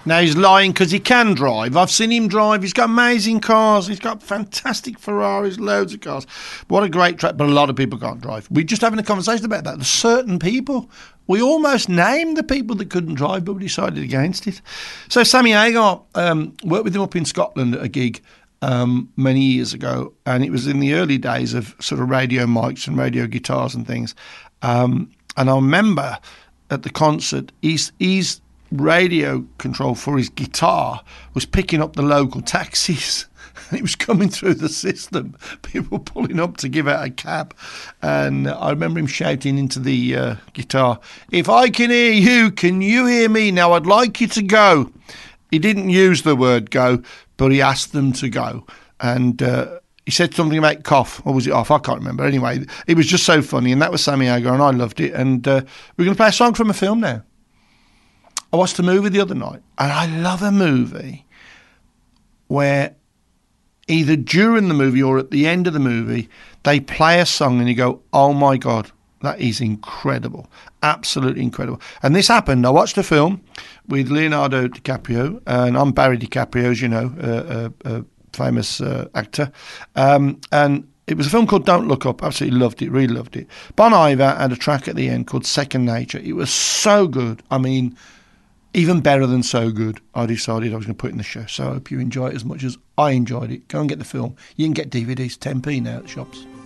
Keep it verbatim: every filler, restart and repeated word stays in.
Now he's lying because he can drive. I've seen him drive. He's got amazing cars. He's got fantastic Ferraris, loads of cars. What a great track, but a lot of people can't drive. We're just having a conversation about that. There's certain people. We almost named the people that couldn't drive, but we decided against it. So Sammy Hagar, um, worked with him up in Scotland at a gig um, many years ago, and it was in the early days of sort of radio mics and radio guitars and things. Um, and I remember at the concert, he's... he's radio control for his guitar was picking up the local taxis. It was coming through the system, people pulling up to give out a cab, and I remember him shouting into the uh, guitar, "If I can hear you, can you hear me? Now I'd like you to go." He didn't use the word go, but he asked them to go, and uh, he said something about cough, or was it off? I can't remember. Anyway, it was just so funny, and that was Sammy Hagar, and I loved it. And uh, we're going to play a song from a film now. I watched a movie the other night, and I love a movie where either during the movie or at the end of the movie, they play a song and you go, oh my God, that is incredible. Absolutely incredible. And this happened. I watched a film with Leonardo DiCaprio, and I'm Barry DiCaprio, as you know, a, a, a famous uh, actor. Um, and it was a film called Don't Look Up. Absolutely loved it, really loved it. Bon Iver had a track at the end called Second Nature. It was so good. I mean, even better than so good. I decided I was going to put it in the show. So I hope you enjoy it as much as I enjoyed it. Go and get the film. You can get D V Ds, ten p now at the shops.